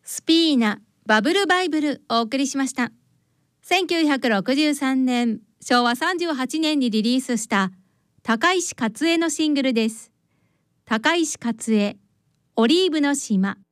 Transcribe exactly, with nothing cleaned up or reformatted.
スピーナバブルバイブルお送りしました。せんきゅうひゃくろくじゅうさんねん、しょうわさんじゅうはちねんにリリースした高石勝恵のシングルです。高石勝恵、オリーブの島。